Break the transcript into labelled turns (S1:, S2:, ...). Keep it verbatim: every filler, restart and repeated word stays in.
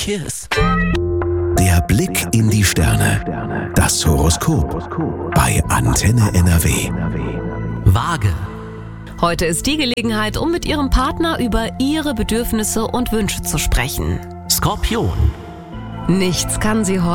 S1: Kiss.
S2: Der Blick in die Sterne. Das Horoskop bei Antenne N R W.
S1: Waage.
S3: Heute ist die Gelegenheit, um mit Ihrem Partner über Ihre Bedürfnisse und Wünsche zu sprechen.
S1: Skorpion.
S3: Nichts kann Sie heute